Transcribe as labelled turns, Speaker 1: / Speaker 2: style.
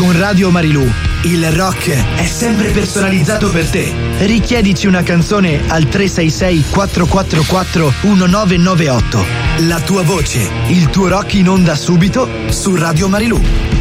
Speaker 1: Con Radio Marilù, il rock è sempre personalizzato per te. Richiedici una canzone al 366 444 1998. La tua voce, il tuo rock in onda subito su Radio Marilù.